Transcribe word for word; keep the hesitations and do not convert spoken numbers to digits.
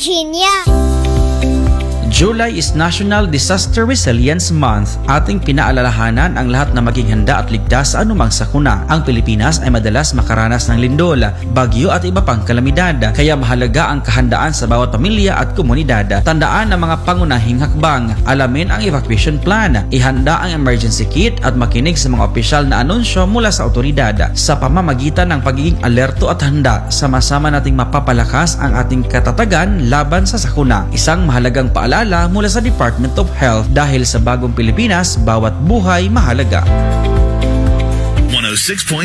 Virginia. July is National Disaster Resilience Month. Ating pinaalalahanan ang lahat na maging handa at ligtas sa anumang sakuna. Ang Pilipinas ay madalas makaranas ng lindol, bagyo at iba pang kalamidad. Kaya mahalaga ang kahandaan sa bawat pamilya at komunidad. Tandaan ang mga pangunahing hakbang. Alamin ang evacuation plan. Ihanda ang emergency kit at makinig sa mga opisyal na anunsyo mula sa otoridad. Sa pamamagitan ng pagiging alerto at handa, sama-sama nating mapapalakas ang ating katatagan laban sa sakuna. Isang mahalagang paalala mula sa Department of Health, dahil sa bagong Pilipinas, bawat buhay mahalaga. one oh six point